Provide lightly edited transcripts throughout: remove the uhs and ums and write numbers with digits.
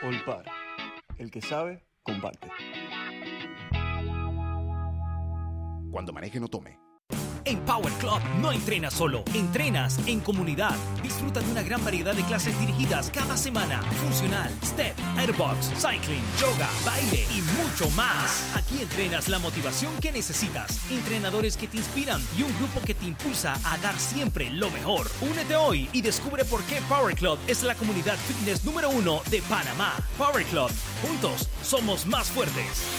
Olpar. El que sabe, comparte. Cuando maneje, no tome. En Power Club no entrenas solo, entrenas en comunidad. Disfruta de una gran variedad de clases dirigidas cada semana. Funcional, step, airbox, cycling, yoga, baile y mucho más. Aquí entrenas la motivación que necesitas, entrenadores que te inspiran y un grupo que te impulsa a dar siempre lo mejor. Únete hoy y descubre por qué Power Club es la comunidad fitness número 1 de Panamá. Power Club, juntos somos más fuertes.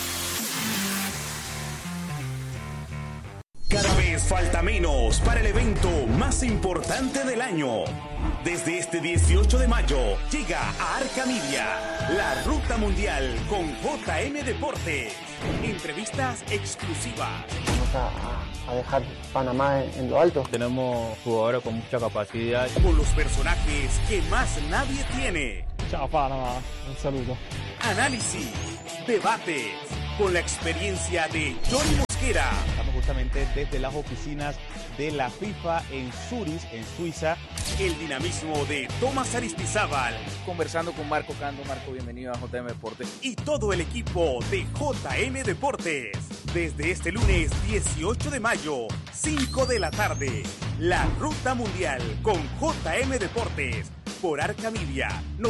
Cada vez falta menos para el evento más importante del año. Desde este 18 de mayo llega a Arca Media, la Ruta Mundial con JM Deportes. Entrevistas exclusivas. Vamos a dejar Panamá en lo alto. Tenemos jugadores con mucha capacidad. Con los personajes que más nadie tiene. Chao Panamá, un saludo. Análisis, debates, con la experiencia de Johnny Mosquera. Estamos justamente desde las oficinas de la FIFA en Zurich, en Suiza. El dinamismo de Tomás Aristizábal. Conversando con Marco Cando. Marco, bienvenido a JM Deportes. Y todo el equipo de JM Deportes. Desde este lunes 18 de mayo, 5 de la tarde. La Ruta Mundial con JM Deportes. Por Arca Media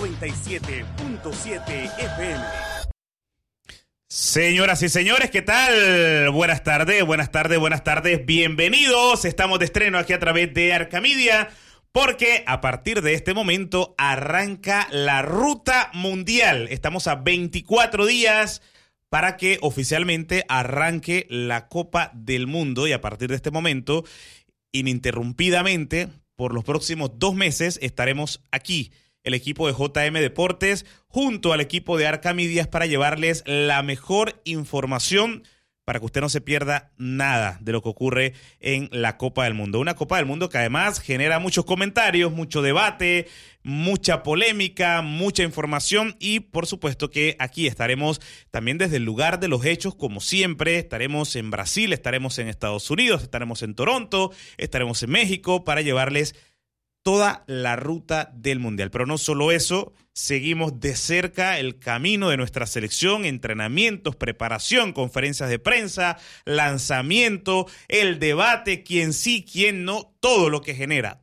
97.7 FM. Señoras y señores, ¿qué tal? Buenas tardes, buenas tardes, buenas tardes. Bienvenidos. Estamos de estreno aquí a través de Arca Media porque a partir de este momento arranca la Ruta Mundial. Estamos a 24 días para que oficialmente arranque la Copa del Mundo y a partir de este momento, ininterrumpidamente, por los próximos 2 meses estaremos aquí, el equipo de JM Deportes, junto al equipo de Arca Media para llevarles la mejor información para que usted no se pierda nada de lo que ocurre en la Copa del Mundo. Una Copa del Mundo que además genera muchos comentarios, mucho debate, mucha polémica, mucha información y por supuesto que aquí estaremos también desde el lugar de los hechos, como siempre. Estaremos en Brasil, estaremos en Estados Unidos, estaremos en Toronto, estaremos en México para llevarles toda la ruta del Mundial. Pero no solo eso, seguimos de cerca el camino de nuestra selección, entrenamientos, preparación, conferencias de prensa, lanzamiento, el debate, quién sí, quién no, todo lo que genera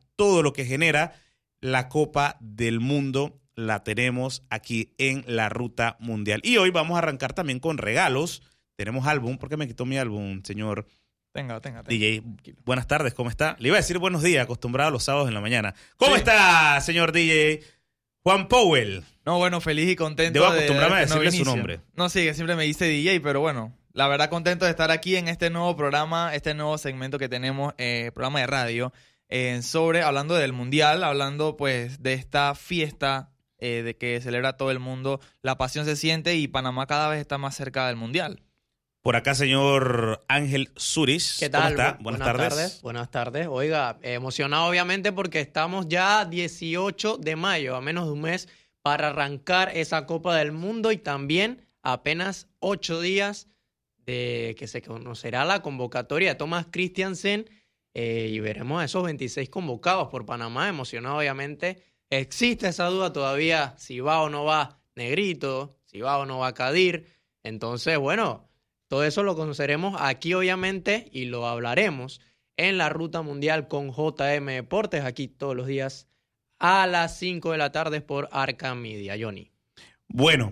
la Copa del Mundo la tenemos aquí en la Ruta Mundial. Y hoy vamos a arrancar también con regalos. Tenemos álbum, ¿por qué me quitó mi álbum, señor? Tenga. DJ, buenas tardes, ¿cómo está? Le iba a decir buenos días, acostumbrado a los sábados en la mañana. ¿Cómo está, señor DJ Juan Powell? No, bueno, feliz y contento. Debo acostumbrarme a decirle su nombre. No, sí, que siempre me dice DJ, pero bueno, la verdad contento de estar aquí en este nuevo programa, este nuevo segmento que tenemos, programa de radio, hablando del Mundial, hablando pues de esta fiesta de que celebra todo el mundo. La pasión se siente y Panamá cada vez está más cerca del Mundial. Por acá, señor Ángel Zurich. ¿Qué tal? ¿Cómo está? Buenas tardes. Buenas tardes. Oiga, emocionado obviamente porque estamos ya 18 de mayo, a menos de un mes, para arrancar esa Copa del Mundo y también apenas 8 días de que se conocerá la convocatoria de Thomas Christiansen y veremos a esos 26 convocados por Panamá. Emocionado obviamente. Existe esa duda todavía si va o no va Negrito, si va o no va Kadir. Entonces, bueno, todo eso lo conoceremos aquí, obviamente, y lo hablaremos en la Ruta Mundial con JM Deportes, aquí todos los días a las 5 de la tarde por Arca Media. Johnny. Bueno,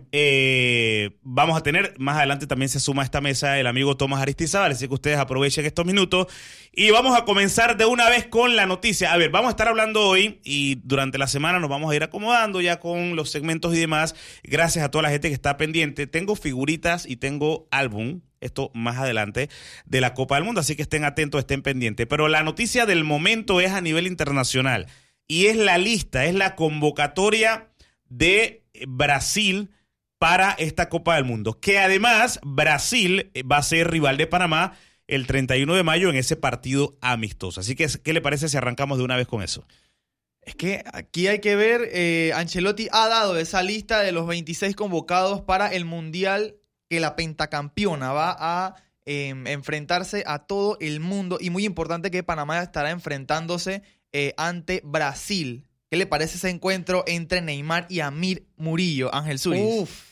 vamos a tener, más adelante también se suma a esta mesa el amigo Tomás Aristizábal, así que ustedes aprovechen estos minutos y vamos a comenzar de una vez con la noticia. A ver, vamos a estar hablando hoy y durante la semana nos vamos a ir acomodando ya con los segmentos y demás, gracias a toda la gente que está pendiente. Tengo figuritas y tengo álbum, esto más adelante, de la Copa del Mundo, así que estén atentos, estén pendientes. Pero la noticia del momento es a nivel internacional y es la lista, es la convocatoria de Brasil para esta Copa del Mundo, que además Brasil va a ser rival de Panamá el 31 de mayo en ese partido amistoso. Así que, ¿qué le parece si arrancamos de una vez con eso? Es que aquí hay que ver, Ancelotti ha dado esa lista de los 26 convocados para el Mundial, que la pentacampeona va a enfrentarse a todo el mundo, y muy importante que Panamá estará enfrentándose ante Brasil, ¿Qué le parece ese encuentro entre Neymar y Amir Murillo, Ángel Zuriz?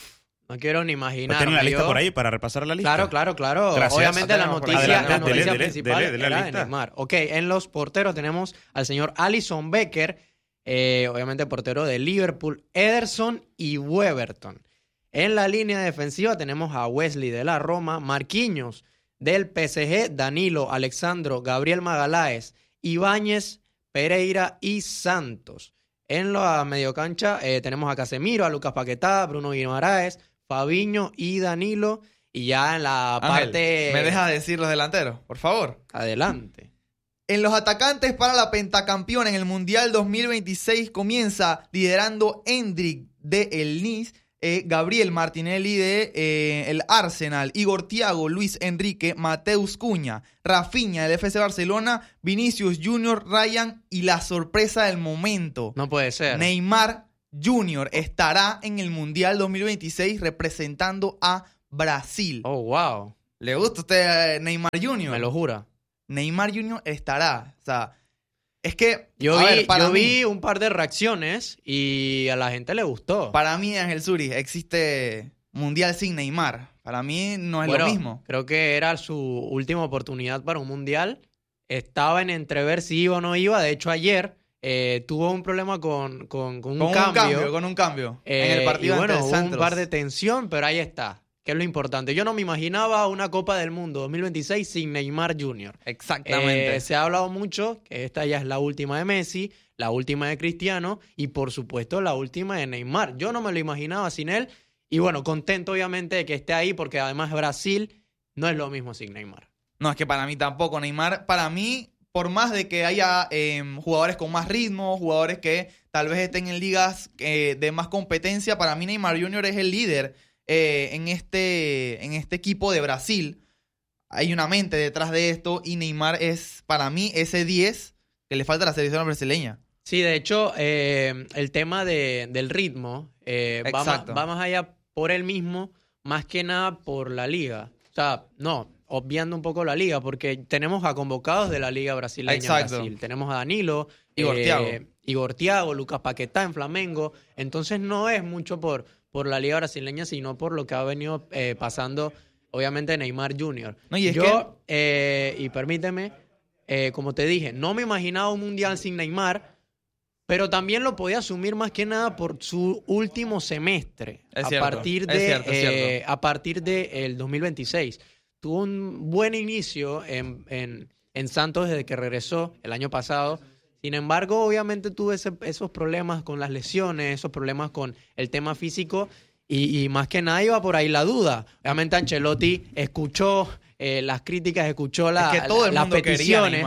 No quiero ni imaginar. ¿Tienen la lista por ahí para repasar la lista? Claro. Gracias. Obviamente la noticia Adelante, principal dele la era de lista. Neymar. Ok, en los porteros tenemos al señor Alisson Becker, obviamente portero de Liverpool, Ederson y Weberton. En la línea defensiva tenemos a Wesley de la Roma, Marquinhos del PSG, Danilo, Alexandro, Gabriel Magaláes, Ibáñez, Pereira y Santos. En la mediocancha tenemos a Casemiro, a Lucas Paquetá, Bruno Guimaraes, Fabinho y Danilo. Y ya en la Ángel, parte... ¿me dejas decir los delanteros, por favor? Adelante. En los atacantes para la pentacampeona en el Mundial 2026 comienza liderando Endrick de el Nice, Gabriel Martinelli de el Arsenal, Igor Thiago, Luis Enrique, Mateus Cunha, Rafinha del FC Barcelona, Vinicius Junior, Ryan y la sorpresa del momento. No puede ser. Neymar Junior estará en el Mundial 2026 representando a Brasil. Oh, wow. ¿Le gusta a usted Neymar Junior? Me lo jura. Neymar Junior estará. O sea, es que... Yo para mí, vi un par de reacciones y a la gente le gustó. Para mí, Ángel Zuriz, existe Mundial sin Neymar. Para mí no es lo mismo. Creo que era su última oportunidad para un Mundial. Estaba en entrever si iba o no iba. De hecho, ayer tuvo un problema con un cambio. En el partido y ante el hubo un Santos. par de tensión, pero ahí está. Que es lo importante. Yo no me imaginaba una Copa del Mundo 2026 sin Neymar Jr. Exactamente. Se ha hablado mucho que esta ya es la última de Messi, la última de Cristiano y por supuesto la última de Neymar. Yo no me lo imaginaba sin él y bueno, contento obviamente de que esté ahí porque además Brasil no es lo mismo sin Neymar. No, es que para mí tampoco. Neymar, para mí, por más de que haya jugadores con más ritmo, jugadores que tal vez estén en ligas de más competencia, para mí Neymar Jr. es el líder en este equipo de Brasil. Hay una mente detrás de esto y Neymar es, para mí, ese 10 que le falta a la selección brasileña. Sí, de hecho, el tema del ritmo va más allá por él mismo, más que nada por la liga. O sea, no, obviando un poco la liga, porque tenemos a convocados de la liga brasileña. Exacto. Brasil. Tenemos a Danilo, Igor Thiago, Lucas Paquetá en Flamengo. Entonces no es mucho por la liga brasileña, sino por lo que ha venido pasando, obviamente, Neymar Jr. No, y y permíteme, como te dije, no me imaginaba un mundial sin Neymar, pero también lo podía asumir más que nada por su último semestre. Es a cierto, partir cierto. A partir del 2026. Tuvo un buen inicio en Santos desde que regresó el año pasado. Sin embargo, obviamente tuvo esos problemas con las lesiones, esos problemas con el tema físico y más que nada iba por ahí la duda. Obviamente Ancelotti escuchó las críticas, escuchó las peticiones,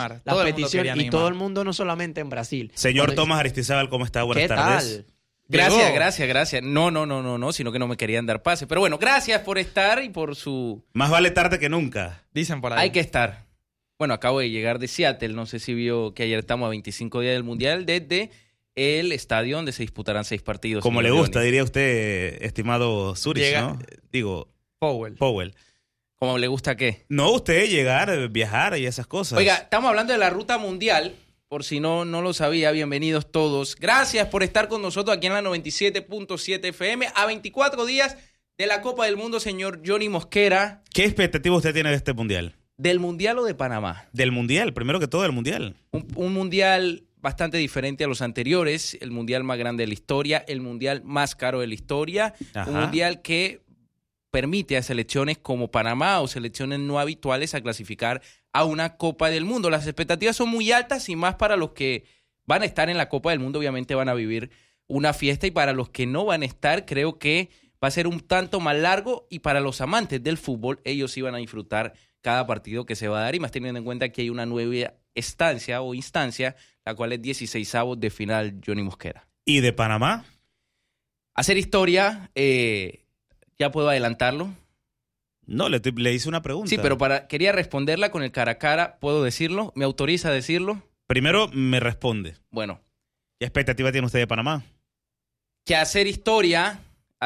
y todo el mundo, no solamente en Brasil. Señor Tomás Aristizábal, ¿cómo está? Buenas tardes. Gracias. No, sino que no me querían dar pase. Pero bueno, gracias por estar y por su... Más vale tarde que nunca. Dicen por ahí. Hay que estar. Bueno, acabo de llegar de Seattle. No sé si vio que ayer estamos a 25 días del Mundial desde el estadio donde se disputarán 6 partidos. Como le gusta, diría usted, estimado Zurich, ¿no? Digo, Powell. ¿Cómo le gusta qué? No, usted llegar, viajar y esas cosas. Oiga, estamos hablando de la ruta mundial. Por si no lo sabía, bienvenidos todos. Gracias por estar con nosotros aquí en la 97.7 FM. A 24 días de la Copa del Mundo, señor Johnny Mosquera. ¿Qué expectativa usted tiene de este Mundial? ¿Del Mundial o de Panamá? Del Mundial, primero que todo del Mundial. Un Mundial bastante diferente a los anteriores. El Mundial más grande de la historia, el Mundial más caro de la historia. Ajá. Un Mundial que permite a selecciones como Panamá o selecciones no habituales a clasificar a una Copa del Mundo. Las expectativas son muy altas y más para los que van a estar en la Copa del Mundo, obviamente van a vivir una fiesta, y para los que no van a estar, creo que va a ser un tanto más largo, y para los amantes del fútbol, ellos sí van a disfrutar cada partido que se va a dar, y más teniendo en cuenta que hay una nueva instancia, la cual es 16avos de final, Johnny Mosquera. ¿Y de Panamá? Hacer historia, ya puedo adelantarlo. No, le hice una pregunta. Sí, pero quería responderla con el cara a cara. ¿Puedo decirlo? ¿Me autoriza a decirlo? Primero me responde. Bueno. ¿Qué expectativa tiene usted de Panamá? Que hacer historia,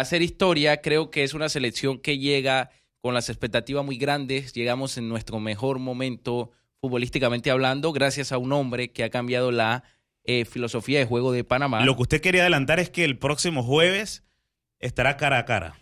creo que es una selección que llega con las expectativas muy grandes. Llegamos en nuestro mejor momento futbolísticamente hablando, gracias a un hombre que ha cambiado la filosofía de juego de Panamá. Lo que usted quería adelantar es que el próximo jueves estará cara a cara.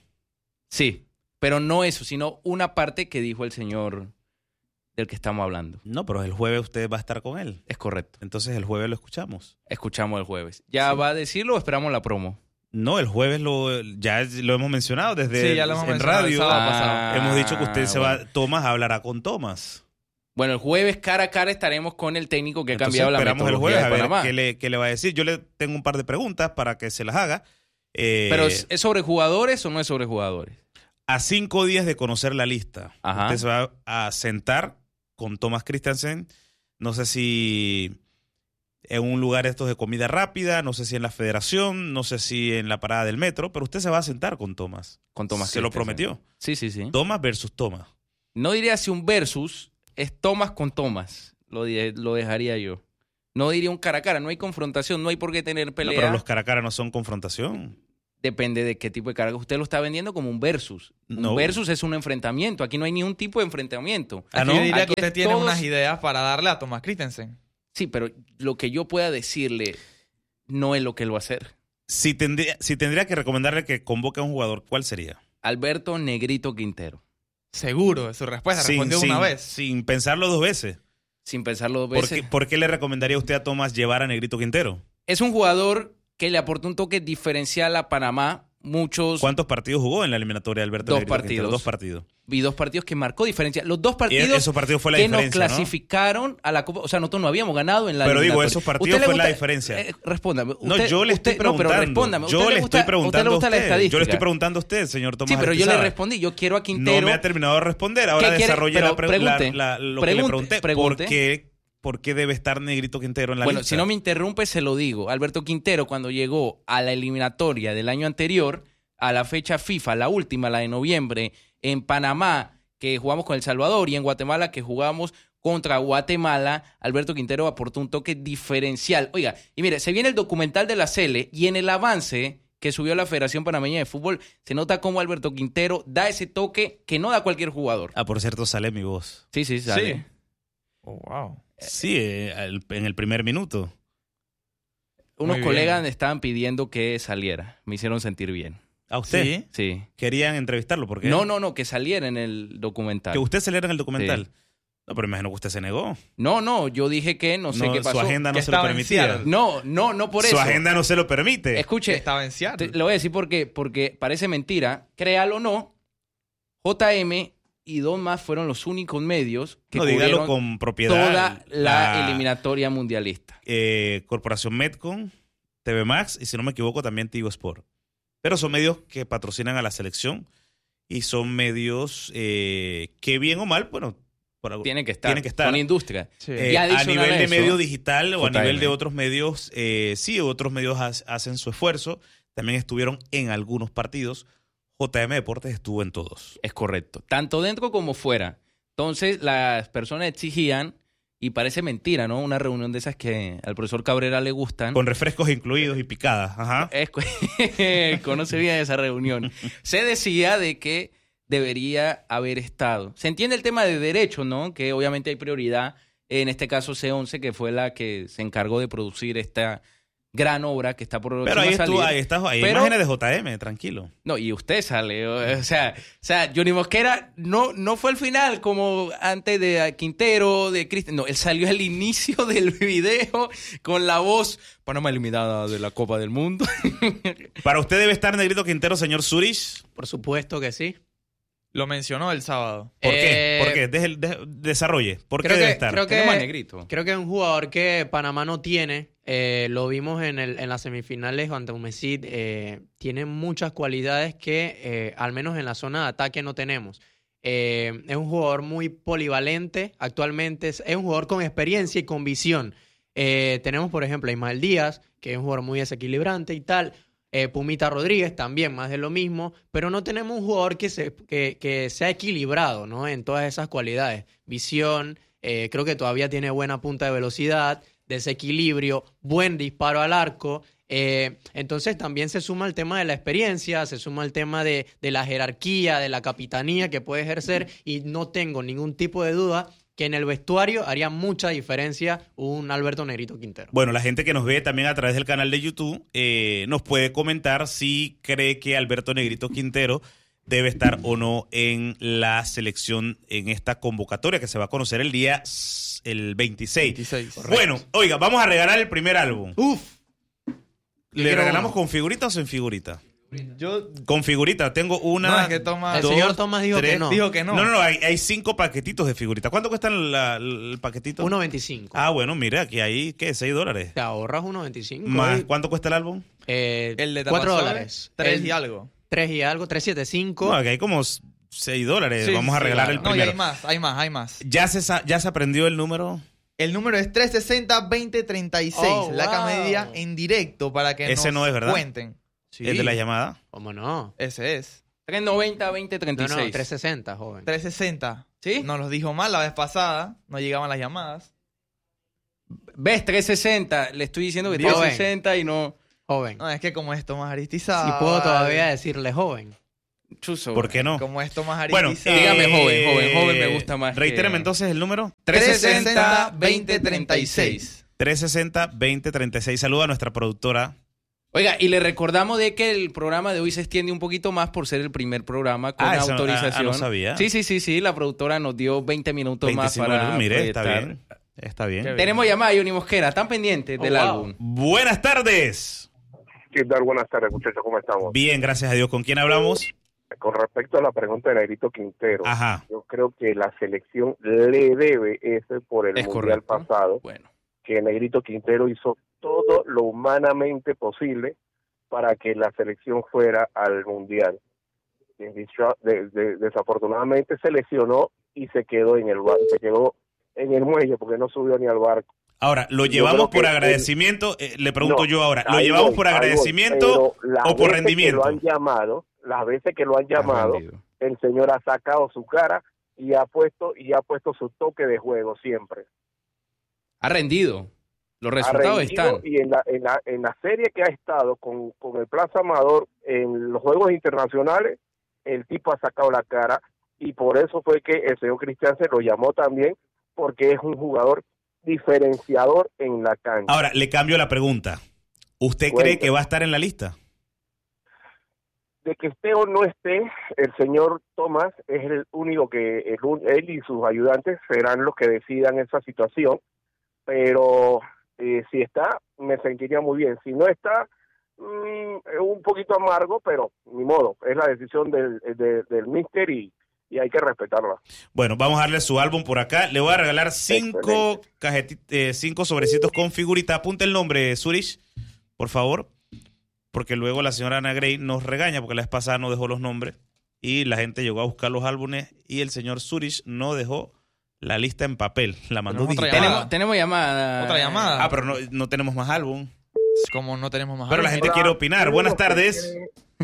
Sí, pero no eso, sino una parte que dijo el señor del que estamos hablando. No, pero el jueves usted va a estar con él. Es correcto. Entonces el jueves lo escuchamos. Escuchamos el jueves. ¿Ya Sí. va a decirlo o esperamos la promo? No, el jueves ya lo hemos mencionado desde Sí, ya lo hemos en mencionado el radio. sábado pasado. Hemos dicho que usted se bueno. va, Tomás hablará con Tomás. Bueno, el jueves cara a cara estaremos con el técnico que ha Entonces cambiado la esperamos el metodología jueves a de ver Panamá. qué le va a decir. Yo le tengo un par de preguntas para que se las haga. Pero ¿es sobre jugadores o no es sobre jugadores? A 5 días de conocer la lista, Ajá. usted se va a sentar con Thomas Christensen. No sé si en un lugar estos de comida rápida, no sé si en la Federación, no sé si en la parada del metro, pero usted se va a sentar con Thomas. Con Thomas Se lo Christensen. prometió. Sí, sí, sí. Thomas versus Thomas. No diría si un versus, es Thomas con Thomas. Lo dejaría yo. No diría un cara a cara, no hay confrontación, no hay por qué tener No, pelea. pero los cara a cara no son confrontación. Depende de qué tipo de carga. Usted lo está vendiendo como un versus. No. Un versus es un enfrentamiento. Aquí no hay ningún tipo de enfrentamiento. Ah, Aquí ¿no? yo diría Aquí que usted es tiene todos- unas ideas para darle a Thomas Christensen. Sí, pero lo que yo pueda decirle no es lo que él va a hacer. Si tendría que recomendarle que convoque a un jugador, ¿cuál sería? Alberto Negrito Quintero. Seguro, su respuesta. Respondió una vez. Sin pensarlo 2 veces. Sin pensarlo dos ¿Por veces. por qué le recomendaría usted a Tomás llevar a Negrito Quintero? Es un jugador que le aporta un toque diferencial a Panamá. Muchos ¿Cuántos partidos jugó en la eliminatoria Alberto Dos Negrito Quintero? partidos. 2 partidos. y 2 partidos que marcó diferencia. Los 2 Y partidos esos partidos fue la que nos diferencia, ¿no? clasificaron a la Copa. O sea, nosotros no habíamos ganado en la Pero digo, eliminatoria. esos partidos ¿Usted le fue la gusta- diferencia. Respóndame. No, yo le estoy preguntando. No, pero respóndame. Yo ¿Usted le gusta- estoy preguntando ¿usted le gusta a la usted. estadística? Yo le estoy preguntando a usted, señor Tomás Sí, pero yo le Artizada. respondí. Yo quiero a Quintero. No me ha terminado de responder. Ahora ¿Qué quiere? desarrolle Pero lo que le pregunté. pregunte. ¿Por qué debe estar Negrito Quintero en la Bueno, lista? si no me interrumpe, se lo digo. Alberto Quintero, cuando llegó a la eliminatoria del año anterior, a la fecha FIFA, la última, la de noviembre, en Panamá, que jugamos con El Salvador, y en Guatemala, que jugamos contra Guatemala, Alberto Quintero aportó un toque diferencial. Oiga, y mire, se viene el documental de la Sele, y en el avance que subió la Federación Panameña de Fútbol, se nota cómo Alberto Quintero da ese toque que no da cualquier jugador. Ah, por cierto, sale mi voz. Sí, sí, sale. Sí. Oh, wow. Sí, en el primer minuto. Unos Muy bien. colegas estaban pidiendo que saliera. Me hicieron sentir bien. ¿A usted? Sí. Sí. Querían entrevistarlo, ¿por qué? No, que saliera en el documental. Que usted saliera en el documental. No, pero imagino que usted se negó. No, yo dije que no sé qué pasó. Su agenda no Que se lo estaba en permitía. Seattle. No por Su eso. agenda no se lo permite. Escuche, Estaba en Seattle. le voy a decir porque parece mentira. Créalo o no, JM y dos más fueron los únicos medios que No, dígalo cubrieron con propiedad. toda la eliminatoria mundialista. Corporación Metcon, TV Max y si no me equivoco también Tigo Sport. Pero son medios que patrocinan a la selección y son medios que bien o mal, bueno, Tienen que estar. estar. Son industria. Sí. Y a adicional nivel a de eso, medio digital o a JM. nivel de otros medios, sí, otros medios hacen su esfuerzo. También estuvieron en algunos partidos. JM Deportes estuvo en todos. Es correcto. Tanto dentro como fuera. Entonces, las personas exigían, y parece mentira, ¿no? Una reunión de esas que al profesor Cabrera le gustan. Con refrescos incluidos y picadas. Ajá. Conoce bien esa reunión. Se decía de que debería haber estado. Se entiende el tema de derecho, ¿no? Que obviamente hay prioridad. En este caso, C11, que fue la que se encargó de producir esta gran obra que está por Pero ahí salir. hay Pero- imágenes de JM, tranquilo. No, y usted sale. O sea, Johnny Mosquera no fue al final como antes de Quintero, de Cristian. No, él salió al inicio del video con la voz Panamá eliminada de la Copa del Mundo. Para usted debe estar Negrito Quintero, señor Zurich. Por supuesto que sí. Lo mencionó el sábado. ¿Por qué? Eh, ¿Por qué? Desarrolle. ¿Por qué creo debe que- estar? creo que- Tenemos a Negrito. Creo que es un jugador que Panamá no tiene. Lo vimos en las semifinales ante Umesid. Tiene muchas cualidades que al menos en la zona de ataque no tenemos. Es un jugador muy polivalente actualmente. Es un jugador con experiencia y con visión. Tenemos, por ejemplo, a Ismael Díaz, que es un jugador muy desequilibrante y tal. Pumita Rodríguez también, más de lo mismo, pero no tenemos un jugador que sea equilibrado, ¿no? En todas esas cualidades. Visión, creo que todavía tiene buena punta de velocidad, desequilibrio, buen disparo al arco. Entonces también se suma el tema de la experiencia, se suma el tema de la jerarquía, de la capitanía que puede ejercer y no tengo ningún tipo de duda que en el vestuario haría mucha diferencia un Alberto Negrito Quintero. Bueno, la gente que nos ve también a través del canal de YouTube nos puede comentar si cree que Alberto Negrito Quintero debe estar o no en la selección en esta convocatoria que se va a conocer el 26. 26. Bueno, oiga, vamos a regalar el primer álbum. ¡Uf! ¿Le regalamos con figurita o sin figurita? Yo... Con figurita. Tengo una. No, es que Tomás... El señor Tomás dijo que no. Dijo que no. No, hay 5 paquetitos de figurita. ¿Cuánto cuesta el paquetito? 1.25. Ah, bueno, mira, aquí hay, ¿qué? $6. Te ahorras 1.25. Más, ¿cuánto cuesta el álbum? El de $4. 3 y algo. 3 y algo, 3.75. No, aquí hay como $6. Sí, Vamos a regalar claro. el primero. No, y hay más. ¿Ya se aprendió el número? El número es 360-2036. Oh, La wow. Camedia en directo para que Ese nos no es, ¿verdad? cuenten. Sí. ¿El de la llamada? ¿Cómo no? Ese es. 390-2036. No, 360, joven. 360. ¿Sí? Nos los dijo mal la vez pasada. No llegaban las llamadas. ¿Ves? 360. Le estoy diciendo que Bien. 360 y no... Joven. No, es que como esto más aristizado. Y puedo todavía decirle joven. Chuzo. ¿Por qué no? Como esto más Bueno, aristizado. dígame joven me gusta más. Reitérame entonces el número. 360-2036. 360-2036. Saluda a nuestra productora. Oiga, y le recordamos de que el programa de hoy se extiende un poquito más por ser el primer programa con eso, autorización. no sabía. Sí. La productora nos dio 20 minutos 25 más para minutos. Mire, está proyectar. bien. Está bien. Qué bien. Tenemos llamada, Johnny Mosquera. ¿Están pendientes del wow. álbum? Buenas tardes. ¿Qué tal? Buenas tardes, muchachos. ¿Cómo estamos? Bien, gracias a Dios. ¿Con quién hablamos? Con respecto a la pregunta de Negrito Quintero, Ajá. yo creo que la selección le debe ese por el Es Mundial correcto. pasado, Bueno. que Negrito Quintero hizo todo lo humanamente posible para que la selección fuera al Mundial. Desafortunadamente se lesionó y se quedó en el muelle porque no subió ni al barco. Ahora, ¿lo Yo llevamos creo que por agradecimiento? Le pregunto No, yo ahora, ¿lo ahí llevamos voy, por ahí voy. agradecimiento Pero las o por veces rendimiento? que lo han llamado, las veces que lo han llamado, rendido. el señor ha sacado su cara y ha puesto su toque de juego siempre. Ha rendido. Los Ha resultados rendido, están. y en la serie que ha estado con el Plaza Amador en los Juegos Internacionales, el tipo ha sacado la cara y por eso fue que el señor Cristian se lo llamó también, porque es un jugador diferenciador en la cancha. Ahora, le cambio la pregunta. ¿Usted cree Cuéntame. que va a estar en la lista? De que esté o no esté, el señor Tomás es el único que él y sus ayudantes serán los que decidan esa situación, pero si está, me sentiría muy bien. Si no está, es un poquito amargo, pero ni modo, es la decisión del míster y hay que respetarla. Bueno, vamos a darle su álbum por acá. Le voy a regalar 5 sobrecitos con figurita. Apunte el nombre, Zurich, por favor, porque luego la señora Ana Gray nos regaña porque la vez pasada no dejó los nombres y la gente llegó a buscar los álbumes y el señor Zurich no dejó la lista en papel, la mandó Tenemos otra digital. llamada. Tenemos llamada. Otra llamada. Ah, pero no tenemos más álbum. Como no tenemos más Pero la álbum. gente quiere opinar. Buenas tardes.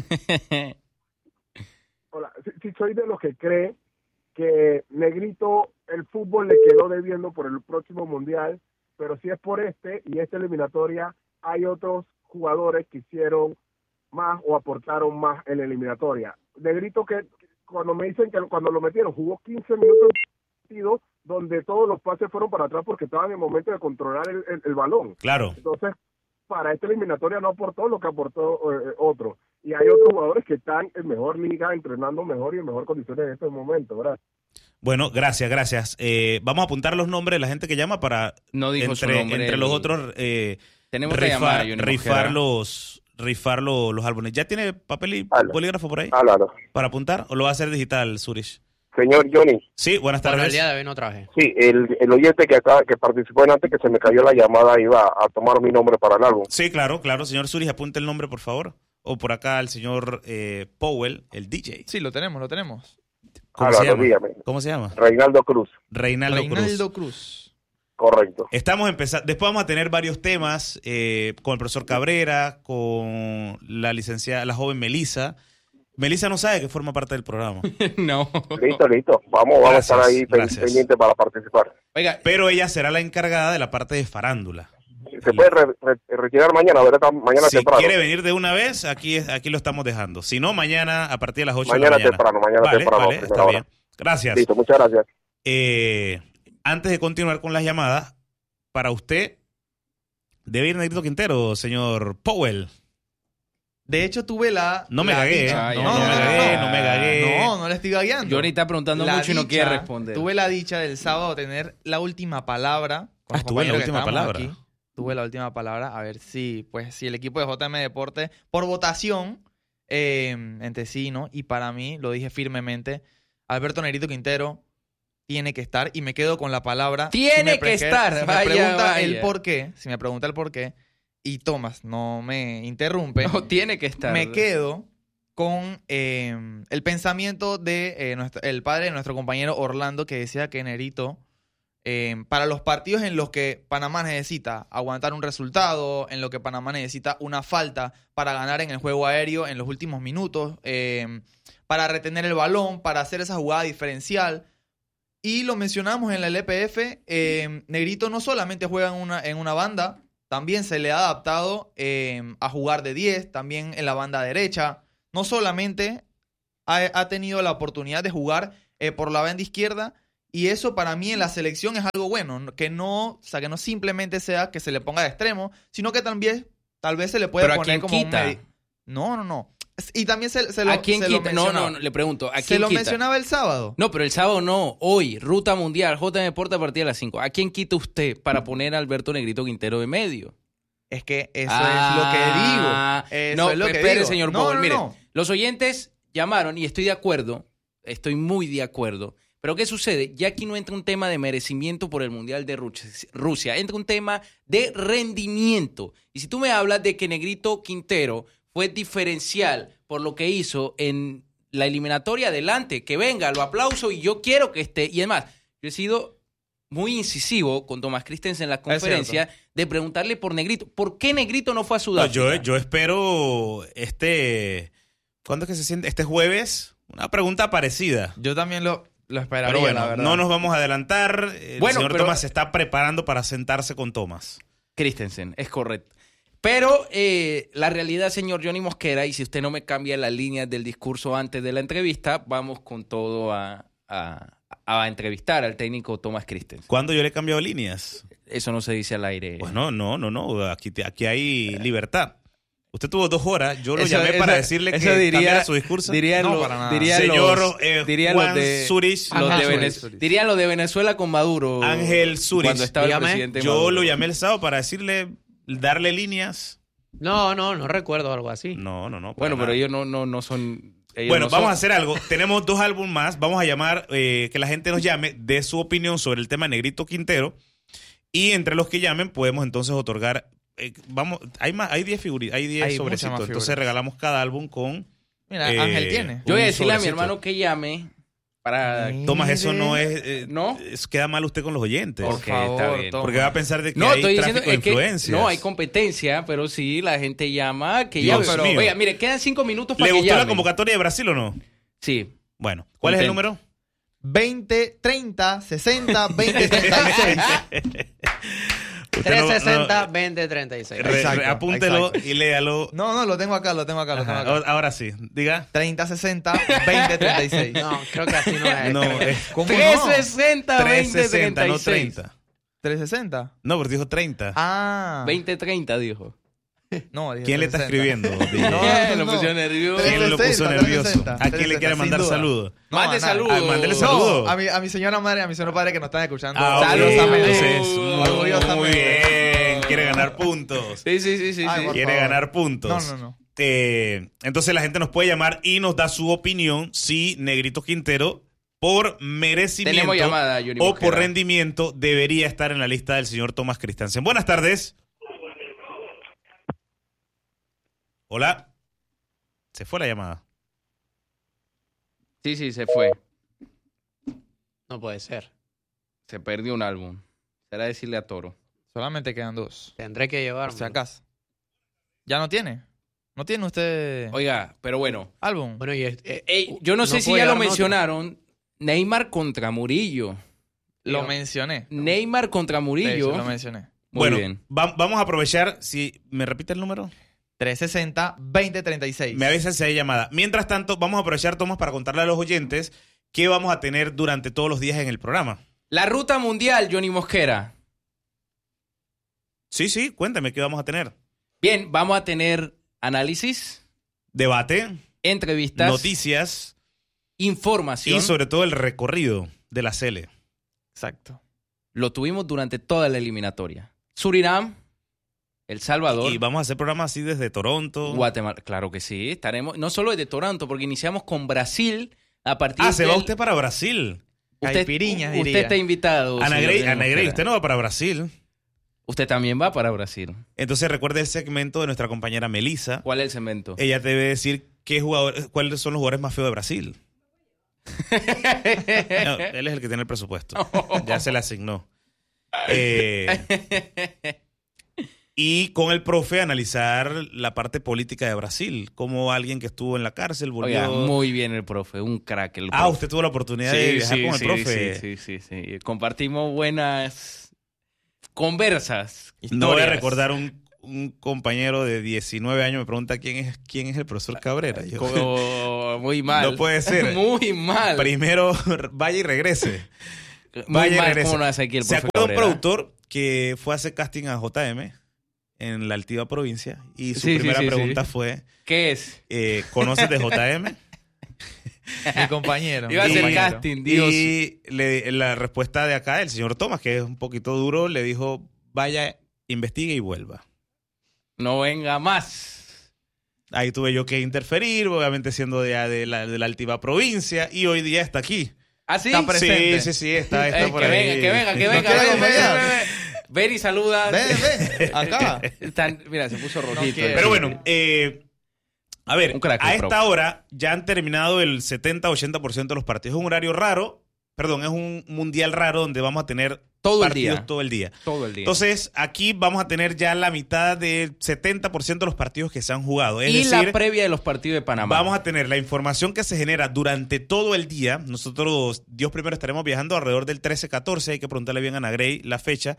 Hola, si soy de los que cree que Negrito el fútbol le quedó debiendo por el próximo mundial, pero si es por y esta eliminatoria, hay otros jugadores que hicieron más o aportaron más en la eliminatoria. Negrito, que cuando me dicen que cuando lo metieron jugó 15 minutos de partido donde todos los pases fueron para atrás porque estaban en el momento de controlar el balón. Claro. Entonces, para esta eliminatoria no aportó lo que aportó otro. Y hay otros jugadores que están en mejor liga, entrenando mejor y en mejor condiciones en este momento, ¿verdad? Bueno, gracias. Vamos a apuntar los nombres de la gente que llama para No dijo su nombre, entre los otros Tenemos otra llamada, Johnny rifar Mosquera. los álbumes. ¿Ya tiene papel y Aló. bolígrafo por ahí Aló. para apuntar o lo va a hacer digital, Zurich? Señor Johnny, Sí, buenas Bueno, el tardes. día de hoy no traje. sí, el oyente que participó en antes, que se me cayó la llamada, iba a tomar mi nombre para el álbum. Sí, claro, señor Zurich, apunte el nombre, por favor. O por acá el señor Powell, el DJ. Sí, lo tenemos. ¿Cómo se llama? Dígame. ¿Cómo se llama? Reinaldo Cruz, Reinaldo Cruz. Cruz. correcto. Estamos empezando. Después vamos a tener varios temas con el profesor Cabrera, con la joven Melissa. Melissa no sabe que forma parte del programa. No. Listo. Vamos a estar ahí Gracias. pendiente para participar. Oiga, Pero ella será la encargada de la parte de farándula. Se puede retirar mañana, ¿verdad? Mañana Si temprano. quiere venir de una vez, aquí lo estamos dejando. Si no, mañana a partir de las 8 Mañana de la mañana. temprano, Vale, primera está hora. bien. Gracias. Listo, muchas gracias. antes de continuar con las llamadas, para usted, ¿debe ir Negrito Quintero, señor Powell? De hecho, tuve la... No me cagué. dicha- No me cagué. No le estoy gagueando. Johnny está preguntando La mucho y no dicha- quiere responder. Tuve la dicha del sábado tener la última palabra. Con los estuve en la compañeros que última estábamos palabra. aquí. Tuve la última palabra. A ver si el equipo de JM Deporte, por votación, entre sí, ¿no? Y para mí, lo dije firmemente, Alberto Negrito Quintero tiene que estar. Y me quedo con la palabra. Tiene que estar. Si me Vaya, pregunta vaya. el por qué, si me pregunta el por qué, y Tomás no me interrumpe, No, tiene que estar. me quedo con el pensamiento de el padre de nuestro compañero Orlando, que decía que Negrito, para los partidos en los que Panamá necesita aguantar un resultado, en los que Panamá necesita una falta para ganar en el juego aéreo en los últimos minutos, para retener el balón, para hacer esa jugada diferencial. Y lo mencionamos en la LPF, Negrito no solamente juega en una banda, también se le ha adaptado a jugar de 10, también en la banda derecha. No solamente ha tenido la oportunidad de jugar por la banda izquierda, y eso para mí en la selección es algo bueno, que no simplemente sea que se le ponga de extremo, sino que también tal vez se le puede ¿Pero a poner quién como quita? un No. Y también se lo ¿A quién se lo quita? No, mencionaba. le pregunto. ¿A quién Se lo quita? mencionaba el sábado. No, pero el sábado no. Hoy, Ruta Mundial, JM Deporte a partir de las 5. ¿A quién quita usted para poner a Alberto Negrito Quintero de medio? Es que eso es lo que digo. Eso no, es lo que espere, digo. señor No, Powell. no, Mire, no. los oyentes llamaron y estoy de acuerdo. Estoy muy de acuerdo. Pero ¿qué sucede? Ya aquí no entra un tema de merecimiento por el Mundial de Rusia. Entra un tema de rendimiento. Y si tú me hablas de que Negrito Quintero fue diferencial por lo que hizo en la eliminatoria, adelante, que venga, lo aplauso y yo quiero que esté. Y además, yo he sido muy incisivo con Tomás Christensen en la conferencia de preguntarle por Negrito. ¿Por qué Negrito no fue a Sudáfrica? Yo espero ¿cuándo es que se siente? Este jueves, una pregunta parecida. Yo también lo esperaría, Pero bueno, la verdad. no nos vamos a adelantar. El Bueno, señor pero- Tomás se está preparando para sentarse con Tomás. Christensen, es correcto. Pero la realidad, señor Johnny Mosquera, y si usted no me cambia las líneas del discurso antes de la entrevista, vamos con todo a entrevistar al técnico Tomás Christensen. ¿Cuándo yo le he cambiado líneas? Eso no se dice al aire. Bueno, no. Aquí hay libertad. Usted tuvo 2 horas. Yo lo Eso- llamé para eso- decirle que eso diría- cambiara su discurso. Dirían No, los- para nada. dirían Señor los- dirían Juan los de, Zurich. los de Ángel Venez- dirían los de Venezuela con Maduro. Ángel Zurich. Cuando estaba Dígame. el presidente Yo Maduro. lo llamé el sábado para darle líneas. No recuerdo algo así. No. Bueno, para pero nada. ellos no son... ellos Bueno, no vamos son- a hacer algo. Tenemos 2 álbumes más. Vamos a llamar, que la gente nos llame, dé su opinión sobre el tema Negrito Quintero. Y entre los que llamen podemos entonces otorgar... hay 10 figuritas, hay 10 Hay muchas sobrecitos. más Entonces figuras. regalamos cada álbum con... Mira, Ángel tiene. Yo voy a un decirle a mi sobrecito. hermano que llame para... Tomás, eso no es... ¿No? Queda mal usted con los oyentes. Por Ok, favor, está bien. Tom. Porque va a pensar de que No, hay estoy diciendo tráfico de es que influencias. no hay competencia, pero sí la gente llama, que Dios llame. mío. Oiga, mire, quedan 5 minutos para ¿Le que gustó la llamen. convocatoria de Brasil o no? Sí. Bueno, ¿cuál es el Contento. número? 20, 30, 60, 20, 36. Usted no- 360, no- 20, 36. Exacto, apúntelo exacto. y léalo. No, lo tengo acá. Ajá, ahora sí, diga. 30, 60, 20, 36. No, creo que así no es. No, es ¿Cómo no? 360, 20, 360, no 36. 30. 360. No, pero dijo 30. Ah. 20, 30, dijo. No, dije ¿Quién le está 360. escribiendo? No, Diga. Lo pusieron nervioso. ¿Quién lo puso 360, nervioso? 360, ¿A quién le quiere mandar sin duda. saludos? No, Mande a nadie. saludos. Ah, mándele No, saludos. a mi señora madre y a mi señor padre que nos están escuchando. Ah, ok, Orgullosamente. entonces, Orgullosamente. muy bien. Quiere ganar puntos. Sí. Ay, por Quiere favor. ganar puntos. No. Entonces la gente nos puede llamar y nos da su opinión si Negrito Quintero, por merecimiento Tenemos llamada, Johnny o Mosquera. por rendimiento, debería estar en la lista del señor Tomás Christensen. Buenas tardes. Hola. Se fue la llamada. Sí, se fue. No puede ser. Se perdió un álbum. Será decirle a Toro. Solamente quedan 2. Tendré que Por llevarme. si acaso. ¿Ya no tiene? ¿No tiene usted Oiga, pero bueno. álbum? Bueno, y Yo no sé si puedo ya lo llevarme otro. mencionaron. Neymar contra Murillo. Lo mencioné. Neymar contra De Murillo. hecho, lo mencioné. Muy Bueno, bien. vamos a aprovechar. Si me repite el número, 360, 20, 36. me avisa si hay llamada. Mientras tanto, vamos a aprovechar, Tomás, para contarle a los oyentes qué vamos a tener durante todos los días en el programa. La ruta mundial, Johnny Mosquera. Sí, cuéntame, ¿qué vamos a tener? Bien, vamos a tener análisis, Debate, entrevistas, noticias información. y sobre todo el recorrido de la Sele. Exacto. Lo tuvimos durante toda la eliminatoria. Surinam, El Salvador. Y vamos a hacer programas así desde Toronto. Guatemala. Claro que sí. Estaremos, no solo desde Toronto, porque iniciamos con Brasil a partir Se va usted para Brasil. Caipiriñas, usted diría. está invitado. Ana señor Grey, Johnny Mosquera. usted no va para Brasil. Usted también va para Brasil. Entonces recuerde el segmento de nuestra compañera Melissa. ¿Cuál es el cemento? Ella debe decir cuáles son los jugadores más feos de Brasil. No, él es el que tiene el presupuesto. Ya se le asignó. Y con el profe analizar la parte política de Brasil. Como alguien que estuvo en la cárcel volvió... Oiga, muy bien el profe, un crack el profe. Usted tuvo la oportunidad de viajar con el profe. Sí. Compartimos buenas conversas. No voy a historias. recordar un compañero de 19 años me pregunta quién es el profesor Cabrera. Yo, muy mal. no puede ser. Muy mal. Primero vaya y regrese. Muy mal, ¿cómo no hace aquí el ¿Se profe acuerda un Cabrera? productor que fue a hacer casting a JM en la altiva provincia? Y su Sí, primera sí, pregunta fue... ¿Qué es? ¿Conoces de JM? Mi compañero. Iba a hacer compañero. casting, Dios. Y la respuesta de acá, el señor Tomás, que es un poquito duro, le dijo, vaya, investigue y vuelva. No venga más. Ahí tuve yo que interferir, obviamente siendo de la altiva provincia, y hoy día está aquí. ¿Ah, sí? Está presente. Sí, está por que ahí. venga. ¿No quiere acompañar? Ven y saluda. Ven, acá. Mira, se puso rojito. quiere. Pero bueno, a ver, Un crack, a el profe. esta hora ya han terminado el 70-80% de los partidos. Es un horario raro, es un mundial raro donde vamos a tener Todo el partidos día. todo el día. Todo el día. Entonces, aquí vamos a tener ya la mitad del 70% de los partidos que se han jugado. Es y decir, la previa de los partidos de Panamá. vamos a tener la información que se genera durante todo el día. Nosotros, Dios primero, estaremos viajando alrededor del 13-14. Hay que preguntarle bien a Ana Grey la fecha.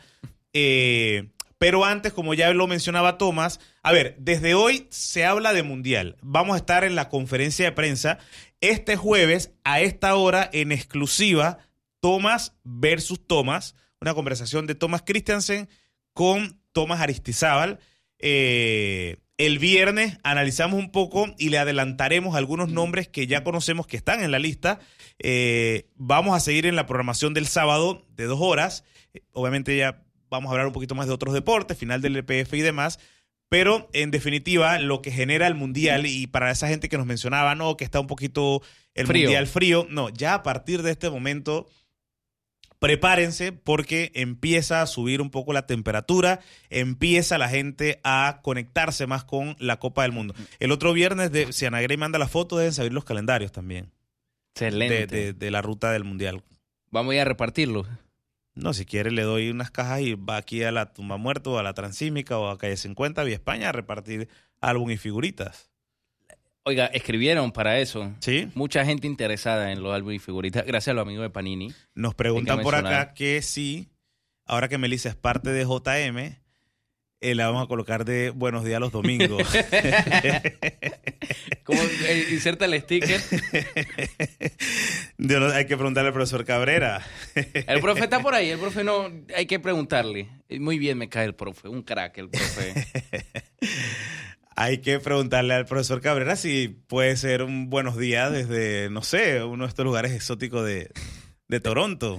Pero antes, como ya lo mencionaba Tomás, a ver, desde hoy se habla de Mundial. Vamos a estar en la conferencia de prensa este jueves a esta hora en exclusiva, Tomás versus Tomás, una conversación de Tomás Christiansen con Tomás Aristizábal. El viernes analizamos un poco y le adelantaremos algunos nombres que ya conocemos que están en la lista. Vamos a seguir en la programación del sábado de 2 horas. Obviamente ya vamos a hablar un poquito más de otros deportes, final del EPF y demás. Pero, en definitiva, lo que genera el Mundial, y para esa gente que nos mencionaba, no, que está un poquito el Frío. Mundial frío, no, ya a partir de este momento, prepárense porque empieza a subir un poco la temperatura, empieza la gente a conectarse más con la Copa del Mundo. El otro viernes, si Ana Grey manda la foto, deben salir los calendarios también Excelente. de la ruta del Mundial. Vamos a ir a repartirlo. No, si quiere le doy unas cajas y va aquí a la Tumba Muerto, a la Transísmica o a Calle 50, Vía España, a repartir álbum y figuritas. Oiga, escribieron para eso. ¿Sí? Mucha gente interesada en los álbumes y figuritas. Gracias a los amigos de Panini. Nos preguntan Hay que por mencionar. acá que si, ahora que Melissa es parte de JM, la vamos a colocar de Buenos Días los domingos. ¿Cómo inserta el sticker? Hay que preguntarle al profesor Cabrera. El profe está por ahí. El profe no... Hay que preguntarle. Muy bien me cae el profe. Un crack el profe. Hay que preguntarle al profesor Cabrera si puede ser un buenos días desde, no sé, uno de estos lugares exóticos de Toronto.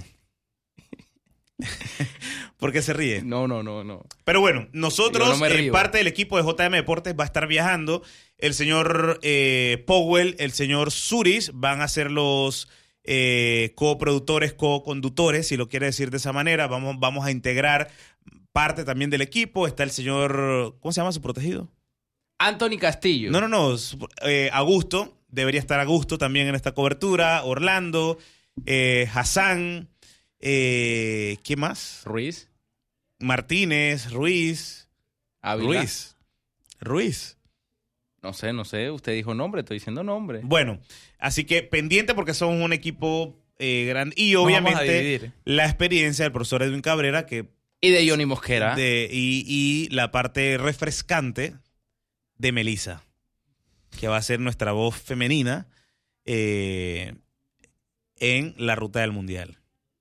¿Por qué se ríe? No. Pero bueno, nosotros, Yo no me río. parte del equipo de JM Deportes va a estar viajando. El señor Powell, el señor Suris van a ser los coproductores, co-conductores, si lo quiere decir de esa manera. Vamos a integrar parte también del equipo. Está el señor, ¿cómo se llama su protegido? Anthony Castillo. No. Augusto. Debería estar Augusto también en esta cobertura. Orlando, Hassan, ¿qué más? Ruiz. Martínez, Ruiz. Ávila. Ruiz. No sé. Usted dijo nombre. Estoy diciendo nombre. Bueno, así que pendiente porque somos un equipo grande. Y Nos vamos a obviamente dividir. la experiencia del profesor Edwin Cabrera Y de Johnny Mosquera. y la parte refrescante de Melissa, que va a ser nuestra voz femenina en la ruta del Mundial.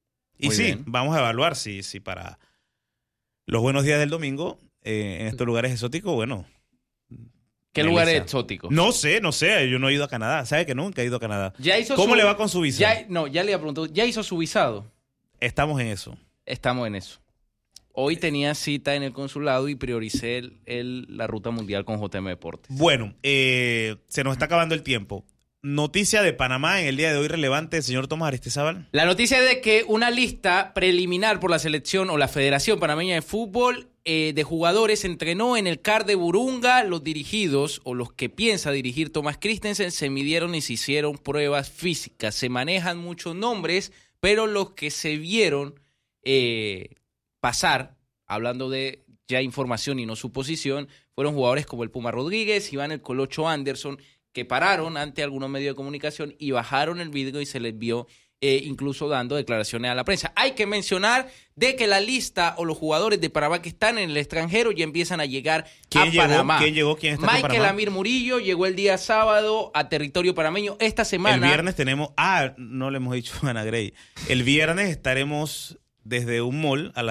Y Muy sí, bien. vamos a evaluar si para los buenos días del domingo, en estos lugares exóticos, bueno. ¿Qué Melissa. lugar exótico? No sé, yo no he ido a Canadá. ¿Sabe que nunca he ido a Canadá? Ya hizo ¿Cómo su- le va con su visa? Ya le había preguntado. ¿Ya hizo su visado? Estamos en eso. Estamos en eso. Hoy tenía cita en el consulado y prioricé la ruta mundial con JM Deportes. Bueno, se nos está acabando el tiempo. Noticia de Panamá en el día de hoy relevante, señor Tomás Aristizábal. La noticia es de que una lista preliminar por la selección o la Federación Panameña de Fútbol de jugadores entrenó en el CAR de Burunga. Los dirigidos o los que piensa dirigir Thomas Christensen se midieron y se hicieron pruebas físicas. Se manejan muchos nombres, pero los que se vieron pasar, hablando de ya información y no suposición, fueron jugadores como el Puma Rodríguez, Iván el Colocho Anderson, que pararon ante algunos medios de comunicación y bajaron el video y se les vio incluso dando declaraciones a la prensa. Hay que mencionar de que la lista o los jugadores de Panamá que están en el extranjero ya empiezan a llegar a Panamá. ¿Quién llegó? ¿Quién está en Michael Panamá? Amir Murillo llegó el día sábado a territorio panameño. Esta semana... El viernes tenemos... no le hemos dicho a Ana Grey. El viernes estaremos desde un mall a las